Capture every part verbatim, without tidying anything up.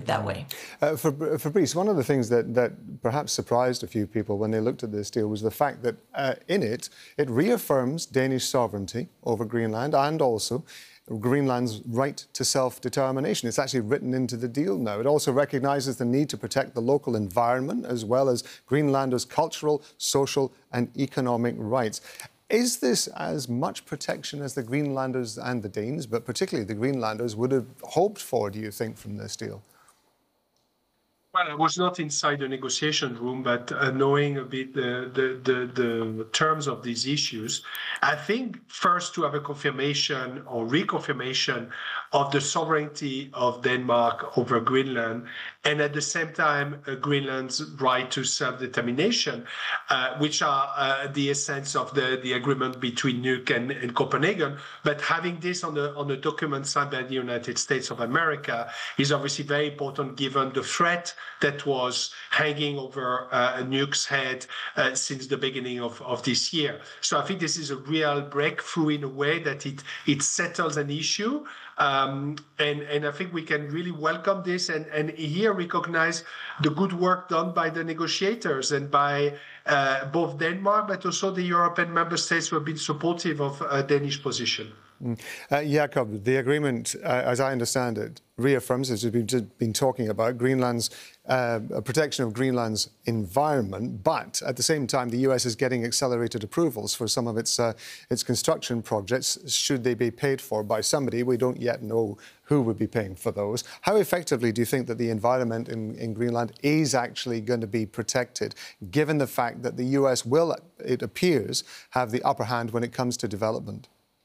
that way. Uh, for, Fabrice, one of the things that, that perhaps surprised a few people when they looked at this deal was the fact that uh, in it, it reaffirms Danish sovereignty over Greenland and also Greenland's right to self-determination. It's actually written into the deal now. It also recognises the need to protect the local environment as well as Greenlanders' cultural, social and economic rights. Is this as much protection as the Greenlanders and the Danes, but particularly the Greenlanders, would have hoped for, do you think, from this deal? Well, I was not inside the negotiation room, but uh, knowing a bit the, the, the, the terms of these issues, I think first to have a confirmation or reconfirmation of the sovereignty of Denmark over Greenland, and at the same time, uh, Greenland's right to self-determination, uh, which are uh, the essence of the, the agreement between Nuuk and, and Copenhagen. But having this on the, on the document signed by the United States of America is obviously very important given the threat that was hanging over uh, Nuuk's head uh, since the beginning of, of this year. So I think this is a real breakthrough in a way that it, it settles an issue. Um, and, and I think we can really welcome this and, and here recognize the good work done by the negotiators and by uh, both Denmark, but also the European member states who have been supportive of a Danish position. Mm. Uh, Jakob, the agreement, uh, as I understand it, reaffirms, as we've just been talking about, Greenland's uh, protection of Greenland's environment, but at the same time, the U S is getting accelerated approvals for some of its uh, its construction projects. Should they be paid for by somebody, we don't yet know who would be paying for those. How effectively do you think that the environment in, in Greenland is actually going to be protected, given the fact that the U S will, it appears, have the upper hand when it comes to development?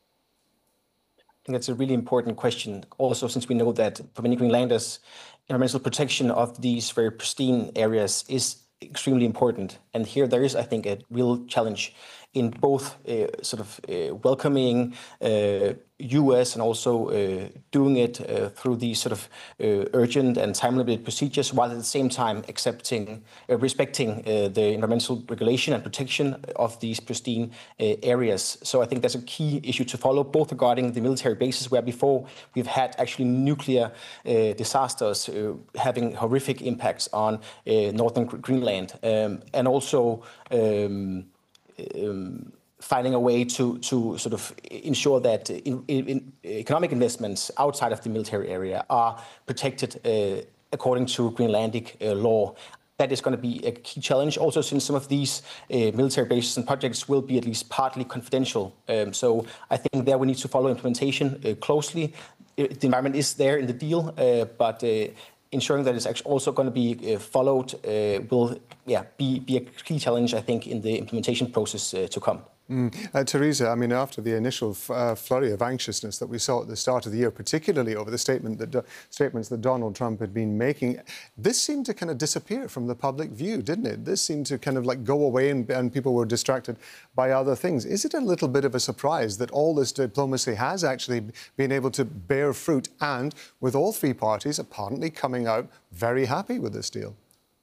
I think that's a really important question. Also, since we know that for many Greenlanders, environmental protection of these very pristine areas is extremely important. And here there is, I think, a real challenge in both uh, sort of uh, welcoming uh, U S and also uh, doing it uh, through these sort of uh, urgent and time-limited procedures, while at the same time accepting, uh, respecting uh, the environmental regulation and protection of these pristine uh, areas. So I think that's a key issue to follow, both regarding the military bases, where before we've had actually nuclear uh, disasters uh, having horrific impacts on uh, northern Greenland, um, and also um, Um, finding a way to, to sort of ensure that in, in economic investments outside of the military area are protected uh, according to Greenlandic uh, law. That is going to be a key challenge, also since some of these uh, military bases and projects will be at least partly confidential. Um, so I think there we need to follow implementation uh, closely. The environment is there in the deal, uh, but uh, ensuring that it's actually also going to be uh, followed uh, will yeah, be, be a key challenge, I think, in the implementation process uh, to come. Mm. Uh, Teresa, I mean, after the initial f uh, flurry of anxiousness that we saw at the start of the year, particularly over the statement that statements that Donald Trump had been making, this seemed to kind of disappear from the public view, didn't it? This seemed to kind of like go away and, and people were distracted by other things. Is it a little bit of a surprise that all this diplomacy has actually been able to bear fruit and with all three parties apparently coming out very happy with this deal?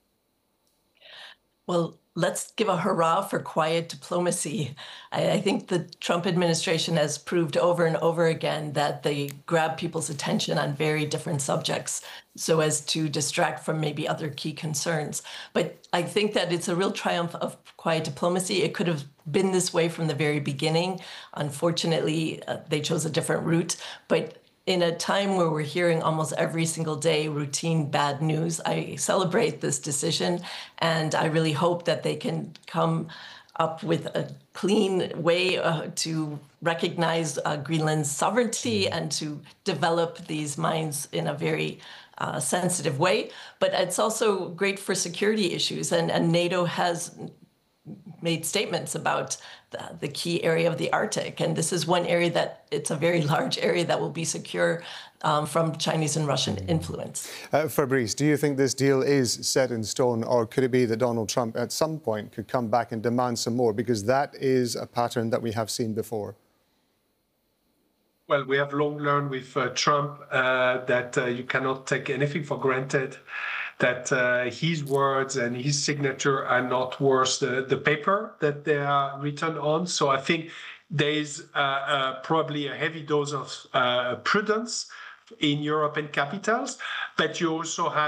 Well, let's give a hurrah for quiet diplomacy. I, I think the Trump administration has proved over and over again that they grab people's attention on very different subjects so as to distract from maybe other key concerns. But I think that it's a real triumph of quiet diplomacy. It could have been this way from the very beginning. Unfortunately, uh, they chose a different route. But in a time where we're hearing almost every single day routine bad news, I celebrate this decision, and I really hope that they can come up with a clean way uh, to recognize uh, Greenland's sovereignty and to develop these mines in a very uh, sensitive way. But it's also great for security issues, and, and NATO has made statements about the, the key area of the Arctic. And this is one area that it's a very large area that will be secure um, from Chinese and Russian influence. Uh, Fabrice, do you think this deal is set in stone, or could it be that Donald Trump at some point could come back and demand some more? Because that is a pattern that we have seen before. Well, we have long learned with uh, Trump uh, that uh, you cannot take anything for granted, that uh, his words and his signature are not worth the, the paper that they are written on. So I think there is uh, uh, probably a heavy dose of uh, prudence in European capitals, but you also have